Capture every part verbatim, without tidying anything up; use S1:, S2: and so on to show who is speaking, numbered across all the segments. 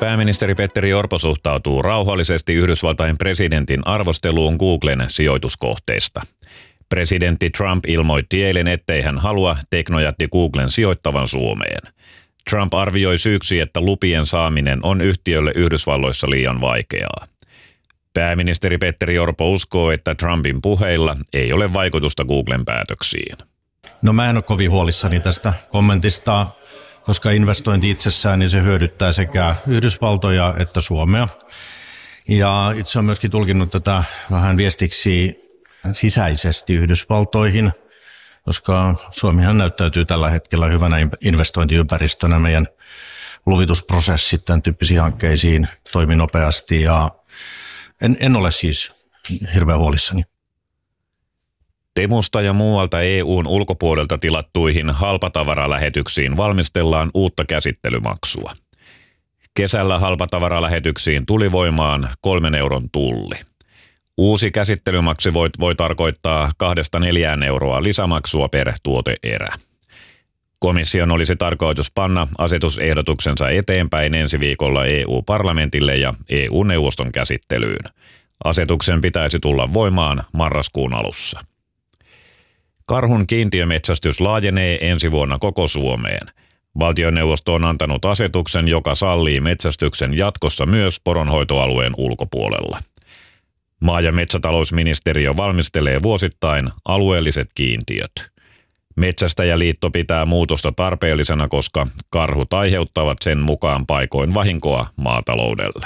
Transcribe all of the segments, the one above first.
S1: Pääministeri Petteri Orpo suhtautuu rauhallisesti Yhdysvaltain presidentin arvosteluun Googlen sijoituskohteista. Presidentti Trump ilmoitti eilen, ettei hän halua teknojätti Googlen sijoittavan Suomeen. Trump arvioi syyksi, että lupien saaminen on yhtiölle Yhdysvalloissa liian vaikeaa. Pääministeri Petteri Orpo uskoo, että Trumpin puheilla ei ole vaikutusta Googlen päätöksiin.
S2: No mä en ole kovin huolissani tästä kommentista, koska investointi itsessään niin se hyödyttää sekä Yhdysvaltoja että Suomea. Ja itse olen myöskin tulkinnut tätä vähän viestiksi sisäisesti Yhdysvaltoihin, koska Suomihan näyttäytyy tällä hetkellä hyvänä investointiympäristönä. Meidän luvitusprosessit tämän tyyppisiin hankkeisiin toimi nopeasti ja en, en ole siis hirveän huolissani.
S1: Temusta ja muualta E U:n ulkopuolelta tilattuihin halpatavaralähetyksiin valmistellaan uutta käsittelymaksua. Kesällä halpatavaralähetyksiin tuli voimaan kolmen euron tulli. Uusi käsittelymaksu voi, voi tarkoittaa kahdesta neljään euroa lisämaksua per tuoteerä. Komission olisi tarkoitus panna asetusehdotuksensa eteenpäin ensi viikolla E U-parlamentille ja E U-neuvoston käsittelyyn. Asetuksen pitäisi tulla voimaan marraskuun alussa. Karhun kiintiömetsästys laajenee ensi vuonna koko Suomeen. Valtioneuvosto on antanut asetuksen, joka sallii metsästyksen jatkossa myös poronhoitoalueen ulkopuolella. Maa- ja metsätalousministeriö valmistelee vuosittain alueelliset kiintiöt. Metsästäjäliitto pitää muutosta tarpeellisena, koska karhut aiheuttavat sen mukaan paikoin vahinkoa maataloudelle.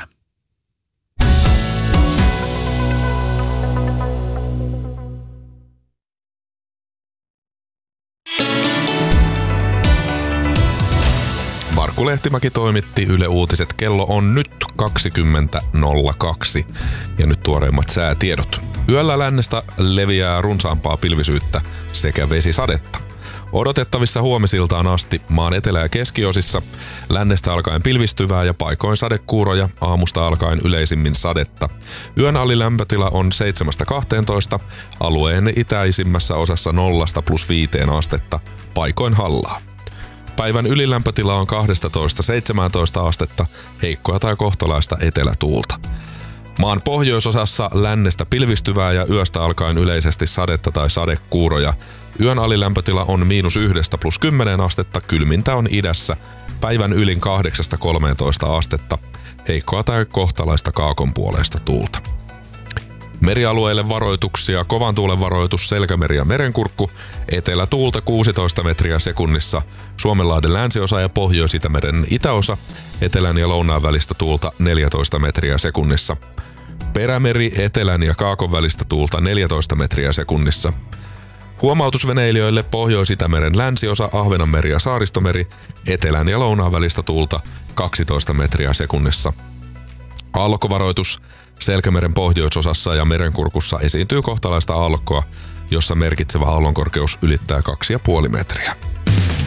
S3: Markku Lehtimäki toimitti Yle Uutiset. Kello on nyt kaksikymmentä nolla kaksi ja nyt tuoreimmat säätiedot. Yöllä lännestä leviää runsaampaa pilvisyyttä sekä vesisadetta. Odotettavissa huomisiltaan asti maan etelä- ja keskiosissa lännestä alkaen pilvistyvää ja paikoin sadekuuroja, aamusta alkaen yleisimmin sadetta. Yön alilämpötila on seitsemästä kahteentoista, alueen itäisimmässä osassa nollasta plus viiteen astetta, paikoin hallaa. Päivän ylilämpötila on kaksitoista seitsemäntoista astetta, heikkoa tai kohtalaista etelätuulta. Maan pohjoisosassa lännestä pilvistyvää ja yöstä alkaen yleisesti sadetta tai sadekuuroja. Yön alilämpötila on miinus yhdestä plus kymmenen astetta, kylmintä on idässä. Päivän ylin kahdeksasta kolmeentoista astetta, heikkoa tai kohtalaista kaakonpuoleista tuulta. Merialueille varoituksia, kovan tuulen varoitus Selkämeri ja Merenkurkku, etelätuulta kuusitoista metriä sekunnissa, Suomenlahden länsiosa ja Pohjois-Itämeren itäosa, etelän ja lounaan välistä tuulta neljätoista metriä sekunnissa. Perämeri, etelän ja kaakon välistä tuulta neljätoista metriä sekunnissa. Huomautus veneilijöille Pohjois-Itämeren länsiosa, Ahvenanmeri ja Saaristomeri, etelän ja lounaan välistä tuulta kaksitoista metriä sekunnissa. Aallokkovaroitus Selkämeren pohjoisosassa ja Merenkurkussa esiintyy kohtalaista aallokkoa, jossa merkitsevä aallonkorkeus ylittää kaksi pilkku viisi metriä.